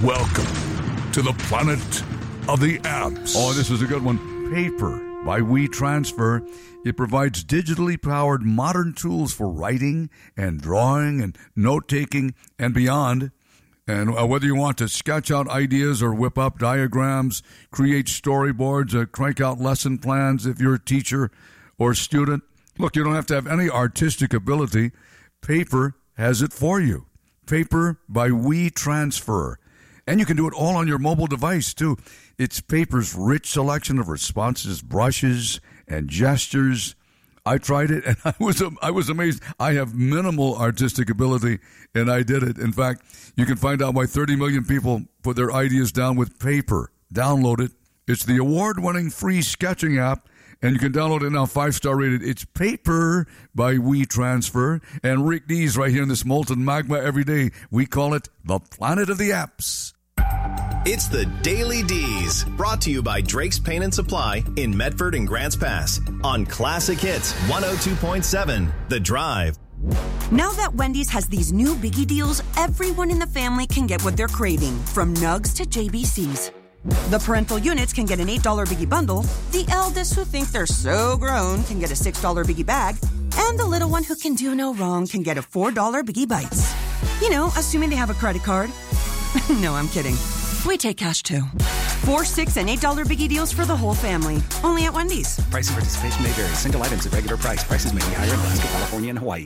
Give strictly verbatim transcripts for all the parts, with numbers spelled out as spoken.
Welcome to the planet of the apps. Oh, this is a good one. Paper by WeTransfer. It provides digitally powered modern tools for writing and drawing and note-taking and beyond. And uh, whether you want to sketch out ideas or whip up diagrams, create storyboards, uh, crank out lesson plans if you're a teacher or student, look, you don't have to have any artistic ability. Paper has it for you. Paper by WeTransfer. And you can do it all on your mobile device, too. It's Paper's rich selection of responses, brushes, and gestures. I tried it, and I was I was amazed. I have minimal artistic ability, and I did it. In fact, you can find out why thirty million people put their ideas down with Paper. Download it. It's the award-winning free sketching app, and you can download it now, five-star rated. It's Paper by WeTransfer. And Rick Dees right here in this molten magma every day. We call it the planet of the apps. It's the Daily D's, brought to you by Drake's Paint and Supply in Medford and Grants Pass on Classic Hits one oh two point seven, The Drive. Now that Wendy's has these new biggie deals, everyone in the family can get what they're craving, from Nugs to J B C's. The parental units can get an eight dollar biggie bundle, the eldest who think they're so grown can get a six dollar biggie bag, and the little one who can do no wrong can get a four dollar biggie bites. You know, assuming they have a credit card. No, I'm kidding. We take cash, too. Four, six, and eight dollar biggie deals for the whole family. Only at Wendy's. Price and participation may vary. Single items at regular price. Prices may be higher in Alaska, California, and Hawaii.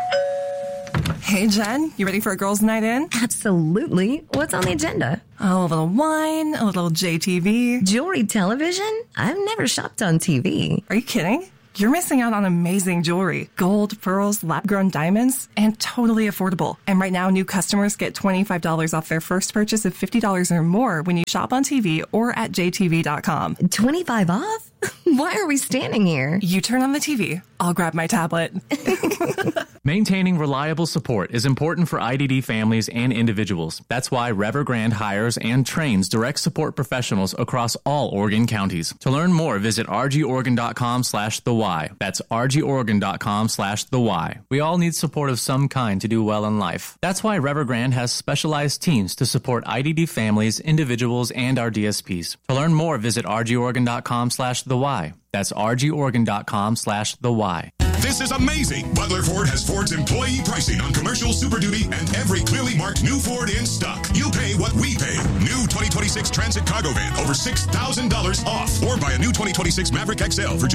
Hey, Jen, you ready for a girls' night in? Absolutely. What's on the agenda? Oh, a little wine, a little J T V. Jewelry television? I've never shopped on T V. Are you kidding? You're missing out on amazing jewelry. Gold, pearls, lab-grown diamonds, and totally affordable. And right now, new customers get twenty-five dollars off their first purchase of fifty dollars or more when you shop on T V or at J T V dot com. twenty-five off? Why are we standing here? You turn on the T V. I'll grab my tablet. Maintaining reliable support is important for I D D families and individuals. That's why Evergrande hires and trains direct support professionals across all Oregon counties. To learn more, visit r g oregon dot com slash the Y. That's r g oregon dot com slash the Y. We all need support of some kind to do well in life. That's why Evergrande has specialized teams to support I D D families, individuals, and our D S Ps. To learn more, visit r g oregon dot com slash the Y. That's r g oregon dot com slash the Y. This is amazing. Butler Ford has Ford's employee pricing on commercial Super Duty and every clearly marked new Ford in stock. You pay what we pay. New twenty twenty-six Transit Cargo Van, over six thousand dollars off. Or buy a new twenty twenty-six Maverick X L for just